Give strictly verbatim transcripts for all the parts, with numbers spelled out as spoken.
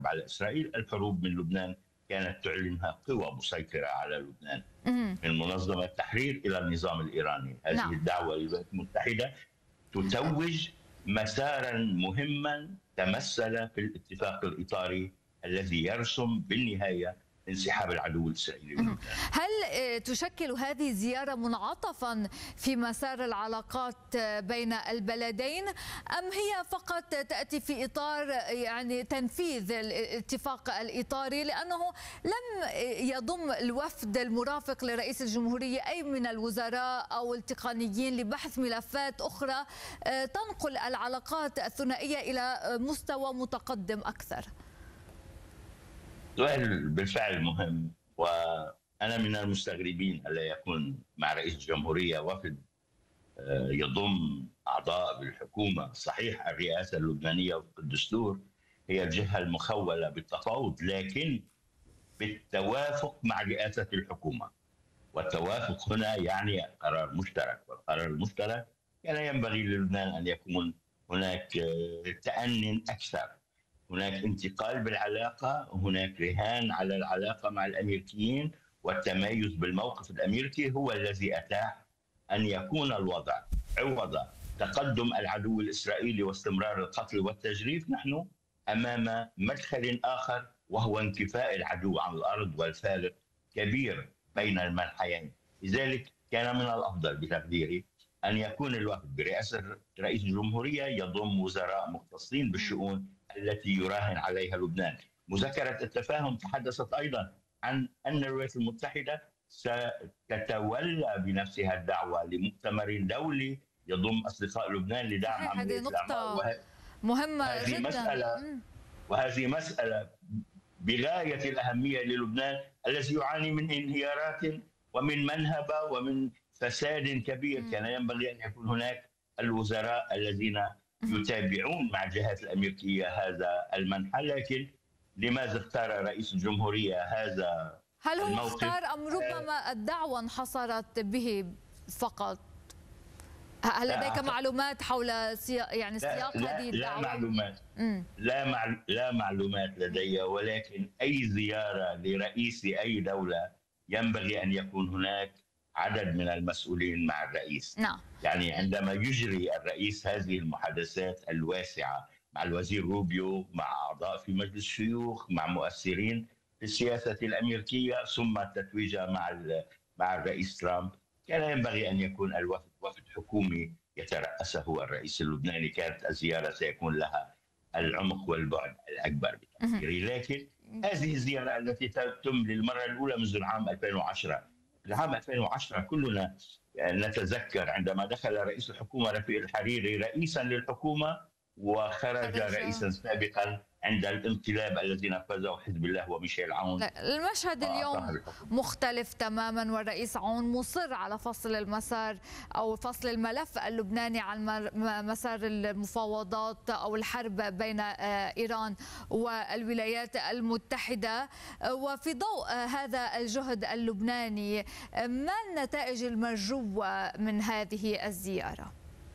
على إسرائيل. الحروب من لبنان كانت تعلنها قوى مسيطرة على لبنان، مهم. من منظمة التحرير إلى النظام الإيراني. هذه نعم. الدعوة للولايات المتحدة تتوج مسارا مهما تمثل في الاتفاق الإطاري الذي يرسم بالنهاية انسحاب العدو الإسرائيلي من مهم. لبنان. هل آه، تشكل هذه الزيارة منعطفا في مسار العلاقات آه، بين البلدين، أم هي فقط تأتي في إطار آه، يعني تنفيذ الاتفاق الإطاري، لأنه لم آه، يضم الوفد المرافق لرئيس الجمهورية أي من الوزراء أو التقنيين لبحث ملفات أخرى آه، تنقل العلاقات الثنائية إلى آه، مستوى متقدم أكثر؟ سؤال بالفعل مهم، وأنا من المستغربين ألا يكون مع رئيس الجمهورية وفد آه، يضم أعضاء بالحكومة. صحيح الرئاسة اللبنانية وفق الدستور هي الجهة المخولة بالتفاوض، لكن بالتوافق مع رئاسة الحكومة. والتوافق هنا يعني قرار مشترك، والقرار المشترك كان ينبغي للبنان أن يكون هناك آه، تأن أكثر، هناك انتقال بالعلاقة، هناك رهان على العلاقة مع الأمريكيين، والتميز بالموقف الأمريكي هو الذي أتاح أن يكون الوضع عوض تقدم العدو الإسرائيلي واستمرار القتل والتجريف. نحن أمام مدخل آخر، وهو انكفاء العدو عن الأرض، والفارق كبير بين المنحيين. لذلك كان من الأفضل بتقديري أن يكون الوفد برئاسة رئيس الجمهورية يضم وزراء مختصين بالشؤون التي يراهن عليها لبنان. مذكرة التفاهم تحدثت أيضا عن أن الولايات المتحدة ستتولى بنفسها الدعوة لمؤتمر دولي يضم أصدقاء لبنان لدعم صحيح، هذه عملية الأعمار. نقطة وه- مهمة وهذه جدا. مسألة مم. وهذه مسألة بغاية الأهمية للبنان الذي يعاني من انهيارات ومن منهبة ومن فساد كبير. كان ينبغي أن يكون هناك الوزراء الذين يتابعون مع الجهات الأمريكية هذا المنحى. لكن لماذا اختار رئيس الجمهورية هذا هل هو الموقف؟ اختار أم ربما الدعوة انحصرت به فقط؟ هل لا لديك أعتقد- معلومات حول سياق يعني لا, سياق لا, هذه لا الدعوة؟ معلومات مم. لا مع... لا معلومات لدي، ولكن أي زيارة لرئيس أي دولة ينبغي أن يكون هناك عدد من المسؤولين مع الرئيس. نعم. يعني عندما يجري الرئيس هذه المحادثات الواسعة مع الوزير روبيو، مع أعضاء في مجلس الشيوخ، مع مؤثرين في السياسة الأمريكية، ثم التتويجة مع ال... مع الرئيس ترامب، كان ينبغي أن يكون الوفد وفد حكومي يترأسه الرئيس اللبناني. كانت الزيارة سيكون لها العمق والبعد الأكبر بتقديري. لكن هذه الزيارة التي تتم للمرة الأولى منذ العام ألفين وعشرة. العام ألفين وعشرة كلنا نتذكر عندما دخل رئيس الحكومة رفيق الحريري رئيسا للحكومة، وخرج خرج. رئيسا سابقا عند الانقلاب الذي نفذه حزب الله وميشيل عون. لا، المشهد وأعطاه اليوم الحكم. مختلف تماما، والرئيس عون مصر على فصل المسار أو فصل الملف اللبناني عن مر- مسار المفاوضات أو الحرب بين آه، إيران والولايات المتحدة. آه، وفي ضوء آه، هذا الجهد اللبناني، آه، ما النتائج المرجوة من هذه الزيارة؟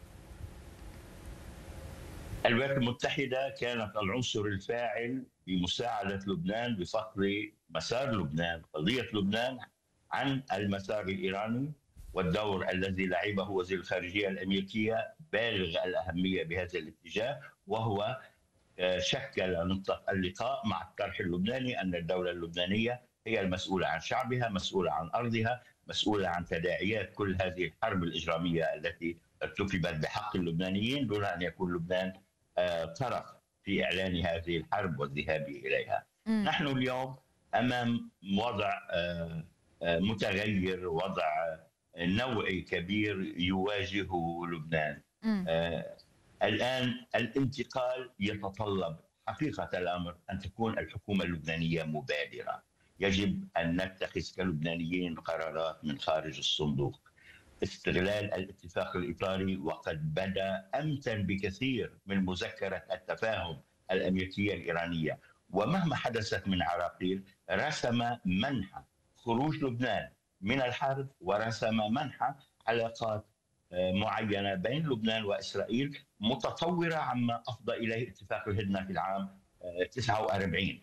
الولايات المتحدة كانت العنصر الفاعل في مساعدة لبنان بفصل مسار لبنان، قضية لبنان، عن المسار الإيراني، والدور الذي لعبه وزير الخارجية الأمريكية بالغ الأهمية بهذا الاتجاه. وهو آه، شكل نقطة اللقاء مع الطرح اللبناني أن الدولة اللبنانية هي المسؤولة عن شعبها، مسؤولة عن أرضها، مسؤولة عن تداعيات كل هذه الحرب الإجرامية التي ارتكبت بحق اللبنانيين دون أن يكون لبنان آه، طرف في إعلان هذه الحرب والذهاب إليها. مم. نحن اليوم أمام وضع آه، آه، متغير، وضع نوعي كبير يواجهه لبنان. مم. آه، الآن الانتقال يتطلب حقيقة الأمر أن تكون الحكومة اللبنانية مبادرة. يجب أن نتخذ كلبنانيين قرارات من خارج الصندوق، استغلال الاتفاق الإطاري، وقد بدا أمتن بكثير من مذكرة التفاهم الأمريكية الإيرانية. ومهما حدثت من عراقيل، رسم منحى خروج لبنان من الحرب، ورسم منحى علاقات آه، معينة بين لبنان وإسرائيل متطورة عما أفضى إليه اتفاق الهدنة في العام آه، تسعة وأربعين.